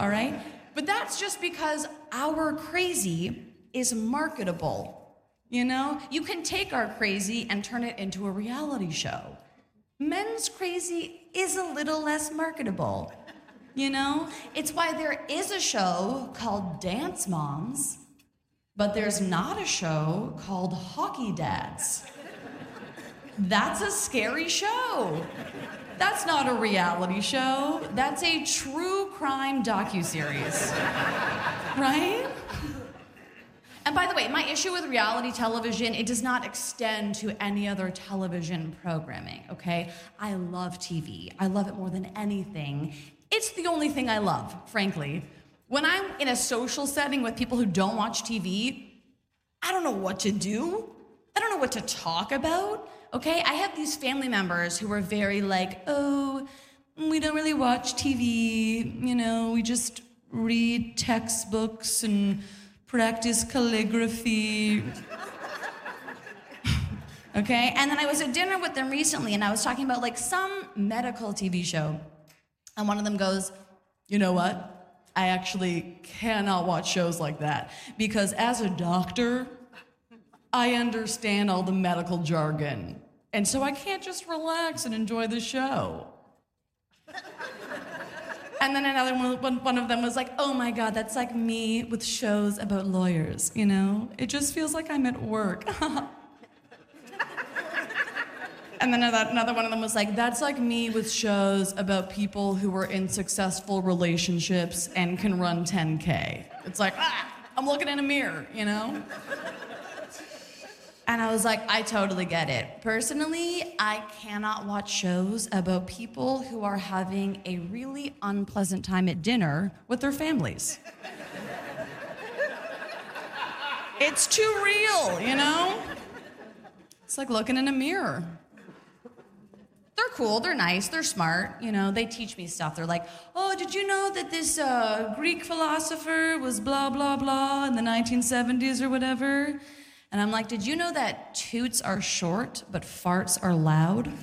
all right? But that's just because our crazy is marketable, you know? You can take our crazy and turn it into a reality show. Men's crazy is a little less marketable, you know? It's why there is a show called Dance Moms, but there's not a show called Hockey Dads. That's a scary show. That's not a reality show. That's a true crime docuseries, right? And by the way, my issue with reality television, it does not extend to any other television programming, okay? I love TV. I love it more than anything. It's the only thing I love, frankly. When I'm in a social setting with people who don't watch TV, I don't know what to do. I don't know what to talk about, okay? I have these family members who are very like, oh, we don't really watch TV, you know, we just read textbooks and practice calligraphy. Okay? And then I was at dinner with them recently and I was talking about like some medical TV show. And one of them goes, you know what? I actually cannot watch shows like that because as a doctor, I understand all the medical jargon. And so I can't just relax and enjoy the show. And then another one of them was like, oh my God, that's like me with shows about lawyers, you know? It just feels like I'm at work. And then another one of them was like, that's like me with shows about people who are in successful relationships and can run 10K. It's like, I'm looking in a mirror, you know? And I was like, I totally get it. Personally, I cannot watch shows about people who are having a really unpleasant time at dinner with their families. It's too real, you know? It's like looking in a mirror. They're cool, they're nice, they're smart, you know, they teach me stuff. They're like, oh, did you know that this Greek philosopher was blah, blah, blah in the 1970s or whatever? And I'm like, did you know that toots are short, but farts are loud?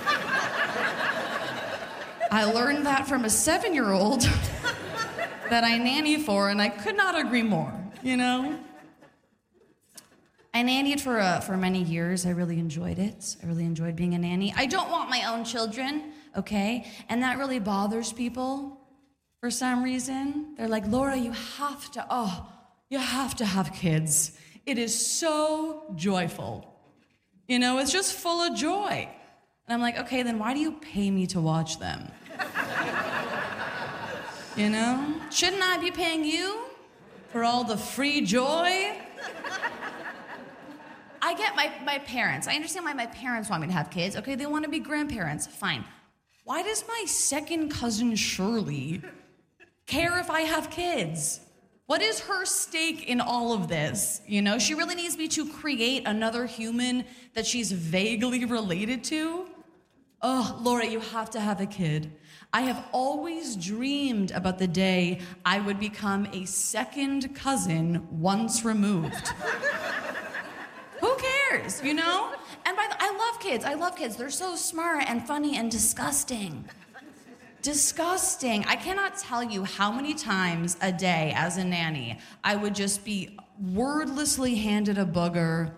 I learned that from a 7-year-old that I nanny for, and I could not agree more, you know? I nannied for many years. I really enjoyed it. I really enjoyed being a nanny. I don't want my own children, okay? And that really bothers people for some reason. They're like, Laura, you have to have kids. It is so joyful. You know, it's just full of joy. And I'm like, okay, then why do you pay me to watch them? You know? Shouldn't I be paying you for all the free joy? I get my parents. I understand why my parents want me to have kids. Okay, they want to be grandparents. Fine. Why does my second cousin Shirley care if I have kids? What is her stake in all of this? You know, she really needs me to create another human that she's vaguely related to. Oh, Laura, you have to have a kid. I have always dreamed about the day I would become a second cousin once removed. Who cares, you know? And I love kids. I love kids. They're so smart and funny and disgusting. Disgusting. I cannot tell you how many times a day as a nanny I would just be wordlessly handed a booger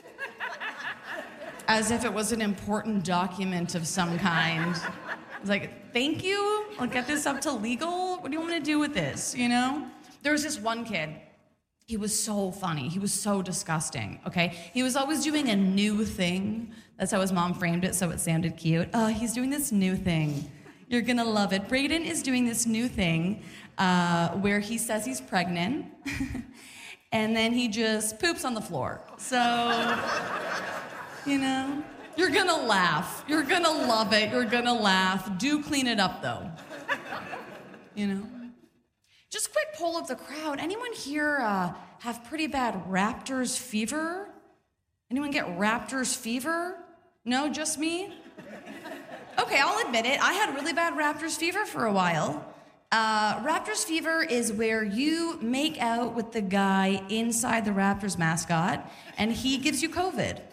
as if it was an important document of some kind. I was like, thank you? I'll get this up to legal? What do you want me to do with this, you know? There was this one kid. He was so funny. He was so disgusting, okay? He was always doing a new thing. That's how his mom framed it, so it sounded cute. Oh, he's doing this new thing. You're gonna love it. Brayden is doing this new thing where he says he's pregnant, and then he just poops on the floor. So, you know, you're gonna laugh. You're gonna love it. You're gonna laugh. Do clean it up, though. You know? Just quick poll of the crowd. Anyone here have pretty bad Raptors fever? Anyone get Raptors fever? No, just me? Okay, I'll admit it. I had really bad Raptors fever for a while. Raptors fever is where you make out with the guy inside the Raptors mascot, and he gives you COVID.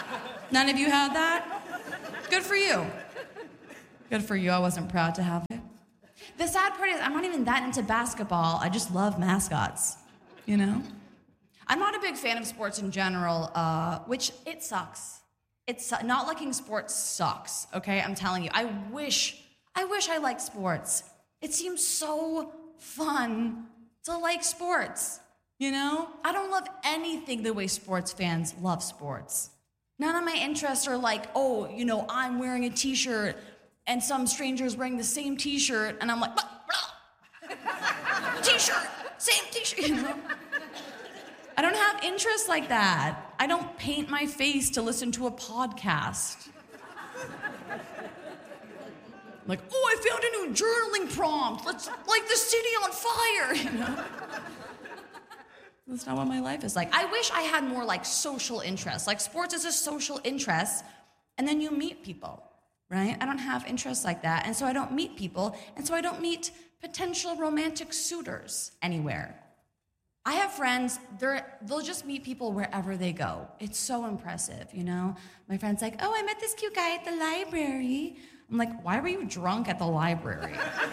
None of you had that? Good for you. Good for you. I wasn't proud to have it. The sad part is I'm not even that into basketball. I just love mascots, you know? I'm not a big fan of sports in general, which it sucks. Not liking sports sucks, okay? I'm telling you. I wish I liked sports. It seems so fun to like sports, you know? I don't love anything the way sports fans love sports. None of my interests are like, oh, you know, I'm wearing a t-shirt and some stranger's wearing the same t-shirt and I'm like, t-shirt, same t-shirt, you know? I don't have interests like that. I don't paint my face to listen to a podcast. Like, oh, I found a new journaling prompt. Let's light the city on fire, you know? That's not what my life is like. I wish I had more like social interests. Like sports is a social interest, and then you meet people, right? I don't have interests like that, and so I don't meet people, and so I don't meet potential romantic suitors anywhere. I have friends, they'll just meet people wherever they go. It's so impressive, you know? My friend's like, oh, I met this cute guy at the library. I'm like, why were you drunk at the library?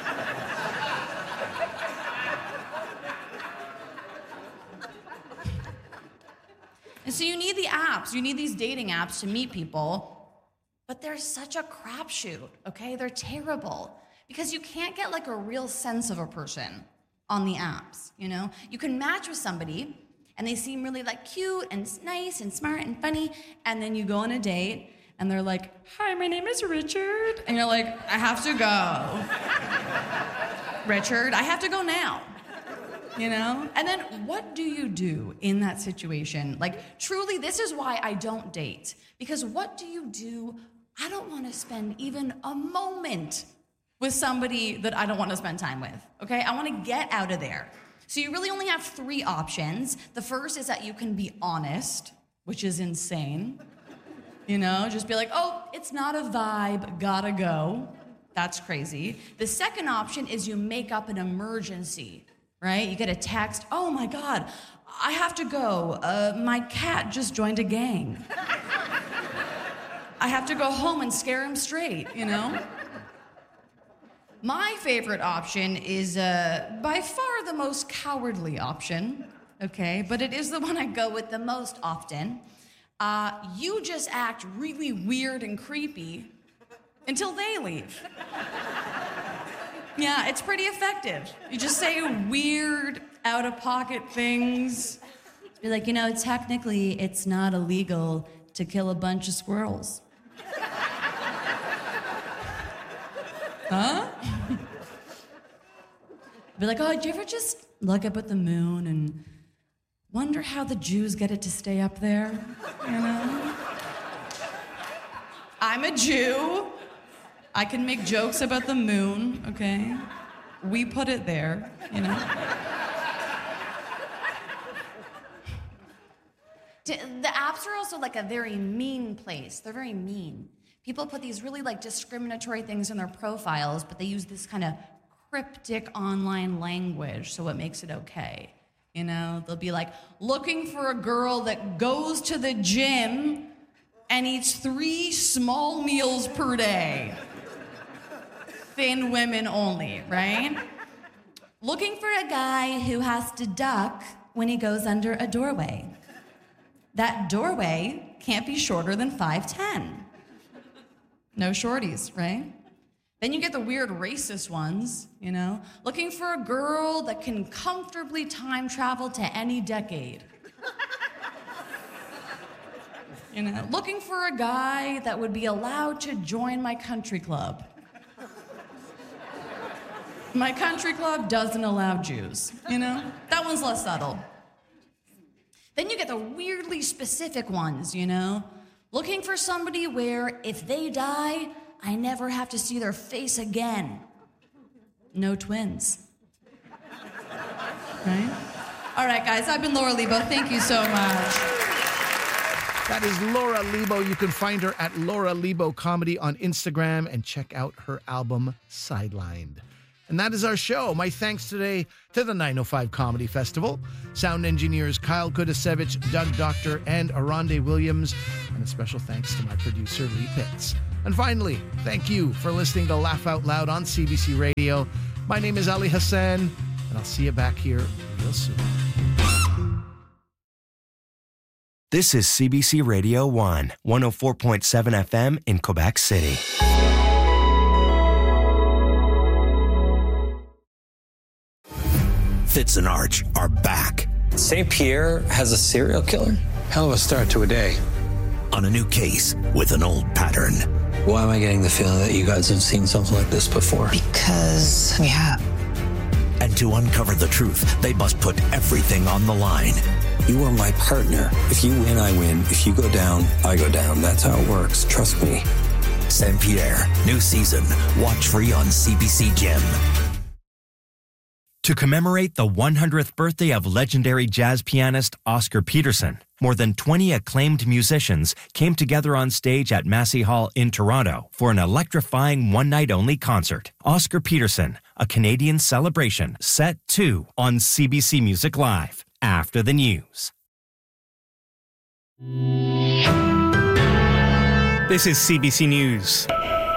And so you need the apps, you need these dating apps to meet people, but they're such a crapshoot, okay? They're terrible because you can't get like a real sense of a person on the apps, you know? You can match with somebody and they seem really like cute and nice and smart and funny, and then you go on a date and they're like, hi, my name is Richard. And you're like, I have to go. Richard, I have to go now. You know? And then what do you do in that situation? Like, truly, this is why I don't date. Because what do you do? I don't want to spend even a moment with somebody that I don't want to spend time with, okay? I want to get out of there. So you really only have 3 options. The first is that you can be honest, which is insane. You know, just be like, oh, it's not a vibe, gotta go. That's crazy. The second option is you make up an emergency, right? You get a text, oh my God, I have to go. My cat just joined a gang. I have to go home and scare him straight, you know? My favorite option is by far the most cowardly option, okay? But it is the one I go with the most often. You just act really weird and creepy until they leave. Yeah, it's pretty effective. You just say weird, out-of-pocket things. Be like, you know, technically, it's not illegal to kill a bunch of squirrels. Huh? Be like, oh, did you ever just look up at the moon and wonder how the Jews get it to stay up there? You know? I'm a Jew. I can make jokes about the moon, okay? We put it there, you know? The apps are also like a very mean place. They're very mean. People put these really like discriminatory things in their profiles, but they use this kind of cryptic online language, so it makes it okay. You know, they'll be like, looking for a girl that goes to the gym and eats 3 small meals per day. Thin women only, right? Looking for a guy who has to duck when he goes under a doorway. That doorway can't be shorter than 5'10". No shorties, right? Then you get the weird racist ones, you know? Looking for a girl that can comfortably time travel to any decade. You know? Looking for a guy that would be allowed to join my country club. My country club doesn't allow Jews, you know? That one's less subtle. Then you get the weirdly specific ones, you know? Looking for somebody where if they die, I never have to see their face again. No twins. Right? All right, guys, I've been Laura Lebo. Thank you so much. That is Laura Lebo. You can find her at Laura Lebo Comedy on Instagram and check out her album, Sidelined. And that is our show. My thanks today to the 905 Comedy Festival, sound engineers Kyle Kudasevich, Doug Doctor, and Aronde Williams, and a special thanks to my producer, Lee Pitts. And finally, thank you for listening to Laugh Out Loud on CBC Radio. My name is Ali Hassan, and I'll see you back here real soon. This is CBC Radio 1, 104.7 FM in Quebec City. Fitz and Arch are back. St. Pierre has a serial killer? Hell of a start to a day. On a new case with an old pattern. Why am I getting the feeling that you guys have seen something like this before? Because we have. And to uncover the truth, they must put everything on the line. You are my partner. If you win, I win. If you go down, I go down. That's how it works. Trust me. St. Pierre, new season. Watch free on CBC Gem. To commemorate the 100th birthday of legendary jazz pianist Oscar Peterson, more than 20 acclaimed musicians came together on stage at Massey Hall in Toronto for an electrifying one-night-only concert. Oscar Peterson, a Canadian celebration, set 2 on CBC Music Live after the news. This is CBC News.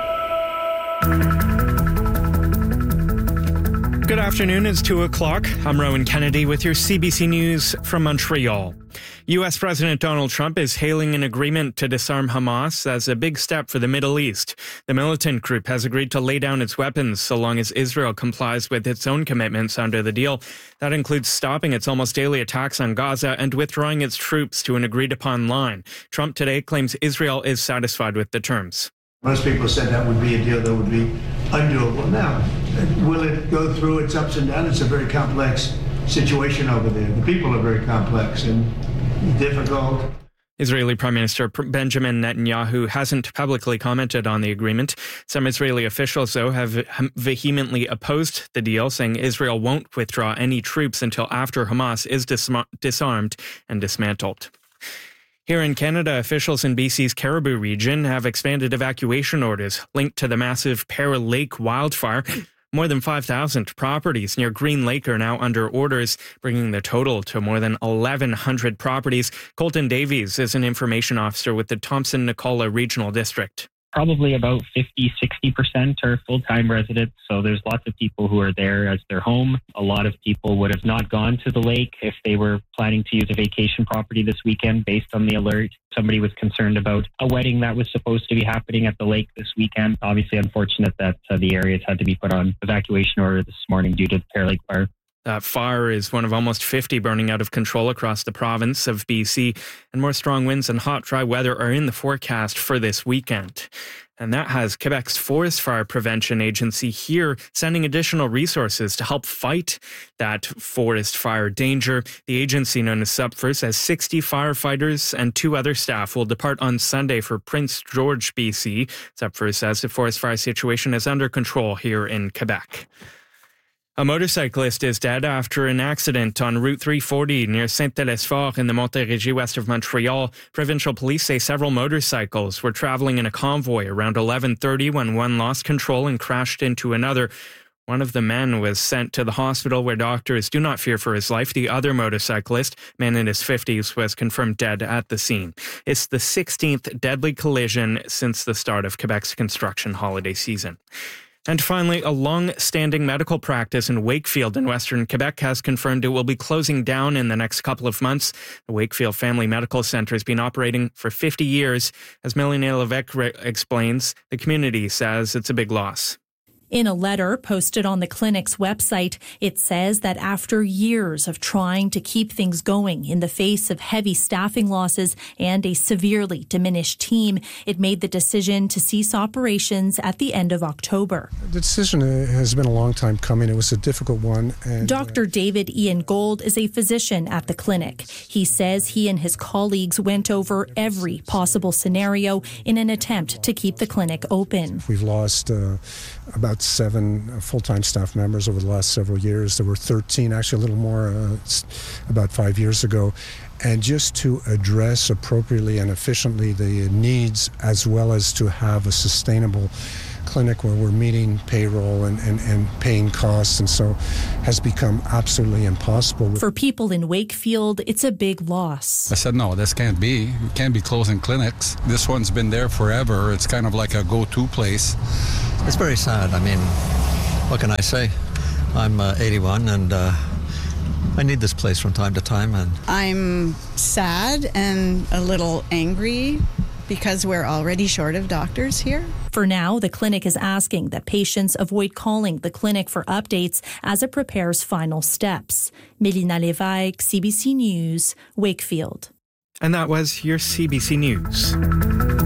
Good afternoon, it's 2 o'clock. I'm Rowan Kennedy with your CBC News from Montreal. U.S. President Donald Trump is hailing an agreement to disarm Hamas as a big step for the Middle East. The militant group has agreed to lay down its weapons so long as Israel complies with its own commitments under the deal. That includes stopping its almost daily attacks on Gaza and withdrawing its troops to an agreed-upon line. Trump today claims Israel is satisfied with the terms. Most people said that would be a deal that would be undoable. Now, will it go through its ups and downs? It's a very complex situation over there. The people are very complex and difficult. Israeli Prime Minister Benjamin Netanyahu hasn't publicly commented on the agreement. Some Israeli officials, though, have vehemently opposed the deal, saying Israel won't withdraw any troops until after Hamas is disarmed and dismantled. Here in Canada, officials in BC's Caribou region have expanded evacuation orders linked to the massive Pear Lake wildfire. More than 5,000 properties near Green Lake are now under orders, bringing the total to more than 1,100 properties. Colton Davies is an information officer with the Thompson-Nicola Regional District. Probably about 50-60% are full-time residents, so there's lots of people who are there as their home. A lot of people would have not gone to the lake if they were planning to use a vacation property this weekend based on the alert. Somebody was concerned about a wedding that was supposed to be happening at the lake this weekend. Obviously unfortunate that the areas had to be put on evacuation order this morning due to the Pear Lake fire. That fire is one of almost 50 burning out of control across the province of BC, and more strong winds and hot, dry weather are in the forecast for this weekend. And that has Quebec's Forest Fire Prevention Agency here sending additional resources to help fight that forest fire danger. The agency, known as SUPFOR, says 60 firefighters and 2 other staff will depart on Sunday for Prince George, BC. SUPFOR says the forest fire situation is under control here in Quebec. A motorcyclist is dead after an accident on Route 340 near Saint-Télesphore in the Montérégie west of Montreal. Provincial police say several motorcycles were traveling in a convoy around 11:30 when one lost control and crashed into another. One of the men was sent to the hospital where doctors do not fear for his life. The other motorcyclist, man in his 50s, was confirmed dead at the scene. It's the 16th deadly collision since the start of Quebec's construction holiday season. And finally, a long-standing medical practice in Wakefield in Western Quebec has confirmed it will be closing down in the next couple of months. The Wakefield Family Medical Centre has been operating for 50 years. As Mélanie Lévesque explains, the community says it's a big loss. In a letter posted on the clinic's website, it says that after years of trying to keep things going in the face of heavy staffing losses and a severely diminished team, it made the decision to cease operations at the end of October. The decision has been a long time coming. It was a difficult one. Dr. David Ian Gold is a physician at the clinic. He says he and his colleagues went over every possible scenario in an attempt to keep the clinic open. We've lost about 7 full-time staff members over the last several years. There were 13, actually a little more, about 5 years ago. And just to address appropriately and efficiently the needs, as well as to have a sustainable clinic where we're meeting payroll and paying costs, and so has become absolutely impossible. For people in Wakefield, it's a big loss. I said, no, this can't be. You can't be closing clinics. This one's been there forever. It's kind of like a go-to place. It's very sad. I mean, what can I say? I'm 81 and I need this place from time to time. And I'm sad and a little angry because we're already short of doctors here. For now, the clinic is asking that patients avoid calling the clinic for updates as it prepares final steps. Mélina Lévesque, CBC News, Wakefield. And that was your CBC News.